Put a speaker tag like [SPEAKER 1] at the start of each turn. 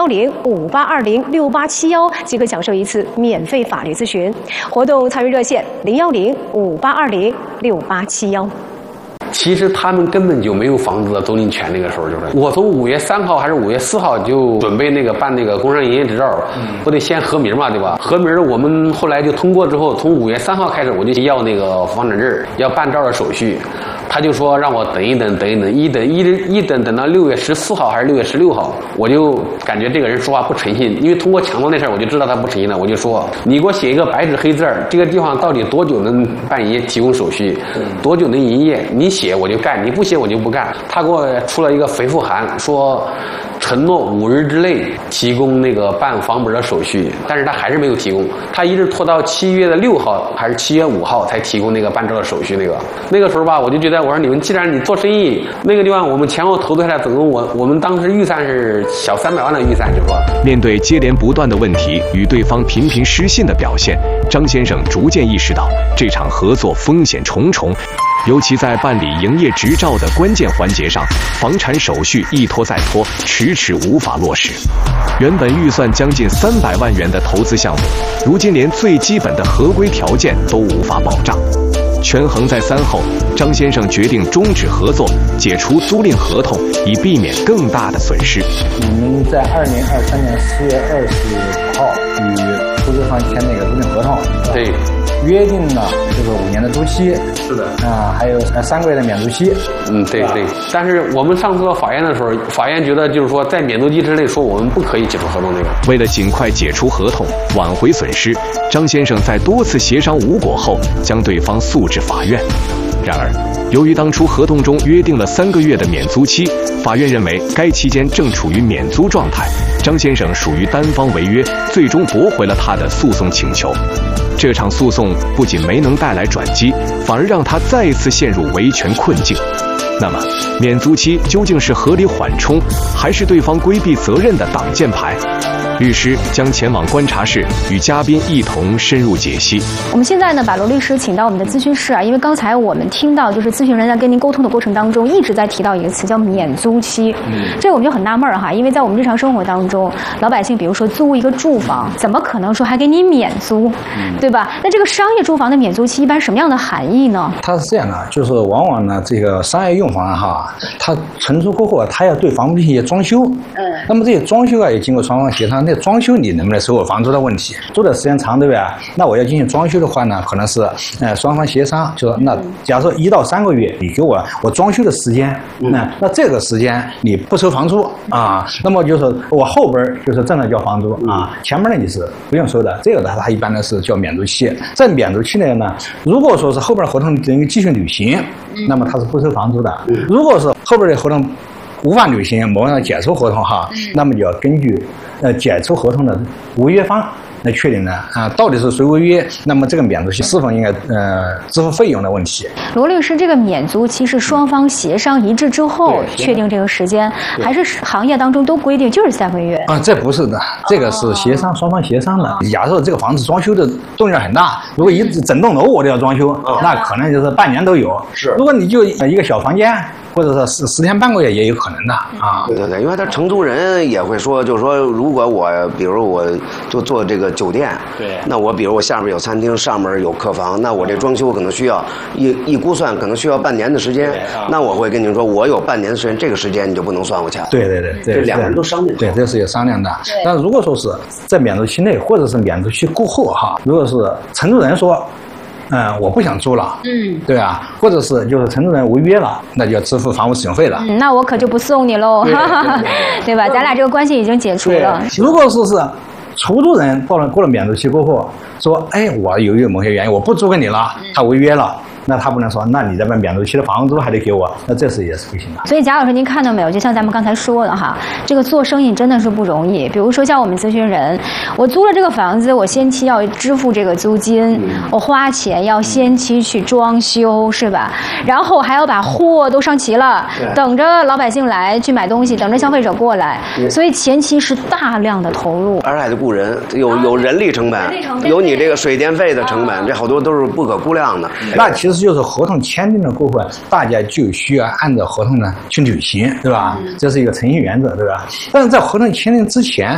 [SPEAKER 1] 01058206871即可享受一次免费法律咨询。活动参与热线01058206871。
[SPEAKER 2] 其实他们根本就没有房子的租赁权，那个时候就是我从5月3号还是5月4号就准备办那个工商营业执照，我得先核名嘛，对吧？核名我们后来就通过之后，从5月3号开始我就要那个房产证，要办照的手续。他就说让我等一等，一等到6月14号还是6月16号，我就感觉这个人说话不诚信，因为通过抢夺那事儿我就知道他不诚信了，我就说你给我写一个白纸黑字儿，这个地方到底多久能办营业提供手续，多久能营业，你写我就干，你不写我就不干。他给我出了一个回复函，说承诺5日之内提供那个办房本的手续，但是他还是没有提供，他一直拖到7月6号还是7月5号才提供那个办照的手续。那个时候吧，我就觉得我说你们既然你做生意，那个地方我们前后投资下来，总共我们当时预算是小300万的预算，就说
[SPEAKER 3] 面对接连不断的问题与对方频频失信的表现，张先生逐渐意识到这场合作风险重重。尤其在办理营业执照的关键环节上，房产手续一拖再拖，迟迟无法落实。原本预算将近300万元的投资项目，如今连最基本的合规条件都无法保障。权衡再三后，张先生决定终止合作，解除租赁合同，以避免更大的损失。
[SPEAKER 4] 你们在2023年4月25号与出租方签那个租赁合同，
[SPEAKER 2] 对，
[SPEAKER 4] 约定了就是5年的租期，
[SPEAKER 2] 是的
[SPEAKER 4] 还有3个月的免租期。
[SPEAKER 2] 对。但是我们上次到法院的时候，法院觉得就是说在免租期之内说我们不可以解除合同这个。
[SPEAKER 3] 为了尽快解除合同，挽回损失，张先生在多次协商无果后，将对方诉至法院。然而，由于当初合同中约定了3个月的免租期，法院认为该期间正处于免租状态，张先生属于单方违约，最终驳回了他的诉讼请求。这场诉讼不仅没能带来转机，反而让他再一次陷入维权困境。那么，免租期究竟是合理缓冲，还是对方规避责任的挡箭牌？律师将前往观察室，与嘉宾一同深入解析。
[SPEAKER 1] 我们现在呢，把罗律师请到我们的咨询室啊，因为刚才我们听到，就是咨询人在跟您沟通的过程当中，一直在提到一个词叫免租期。这个我们就很纳闷哈，因为在我们日常生活当中，老百姓比如说租一个住房，怎么可能说还给你免租，对吧？那这个商业住房的免租期一般什么样的含义呢？
[SPEAKER 4] 它是这样的，就是往往呢，这个商业用房哈，它承租过后，它要对房屋进行一些装修。那么这些装修也经过双方协商。那装修你能不能收我房租的问题，租的时间长，对不对？那我要进行装修的话呢，可能是双方协商，就说那假如说1到3个月，你给我装修的时间，那这个时间你不收房租啊，那么就是我后边就是正在交房租啊，前面呢你是不用收的。这个呢，它一般呢是叫免租期。在免租期内呢，如果说是后边合同等于继续履行，那么它是不收房租的。如果是后边的合同无法履行，某人解除合同哈，那么就要根据解除合同的违约方来确定呢到底是谁违约，那么这个免租期是否应该支付费用的问题。
[SPEAKER 1] 罗律师，这个免租期是双方协商一致之后确定这个时间，还是行业当中都规定就是3个月？
[SPEAKER 4] 这不是的，这个是协商，双方协商的。假如说这个房子装修的动静很大，如果整栋楼我都要装修，那可能就是半年都有。是，如果你就一个小房间，或者说10天半个月也有可能的啊。
[SPEAKER 5] 对，因为他承租人也会说，就是说，如果比如我就做这个酒店，对，那我比如我下面有餐厅，上面有客房，那我这装修可能需要一估算可能需要半年的时间，那我会跟您说，我有半年的时间，这个时间你就不能算我钱。
[SPEAKER 4] 对，
[SPEAKER 5] 这两个人都商定。
[SPEAKER 4] 对，这是有商量的。但如果说是在免租期内，或者是免租期过后哈，如果是承租人说，我不想租了，对吧？或者是就是承租人违约了，那就要支付房屋使用费了。
[SPEAKER 1] 那我可就不送你喽，对吧？咱俩这个关系已经解除了。
[SPEAKER 4] 如果说是出租人过了免租期过后，说，我由于某些原因我不租给你了，他违约了。那他不能说，那你这边免租期的房租还得给我，那这是也是不行的。
[SPEAKER 1] 所以贾老师，您看到没有？就像咱们刚才说的哈，这个做生意真的是不容易。比如说像我们咨询人，我租了这个房子，我先期要支付这个租金，我花钱要先期去装修，是吧？然后还要把货都上齐了，等着老百姓来去买东西，等着消费者过来，所以前期是大量的投入，
[SPEAKER 5] 而且还得雇人，有人力成本，有你这个水电费的成本，这好多都是不可估量的。
[SPEAKER 4] 那其实就是合同签订的过后，大家就需要按照合同呢去履行，对吧？这是一个诚信原则，对吧？但是在合同签订之前，